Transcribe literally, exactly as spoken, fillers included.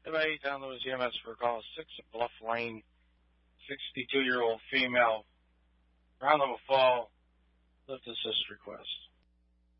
Anybody down Louis E M S for call six at Bluff Lane, sixty-two-year-old female, round level fall, lift assist request.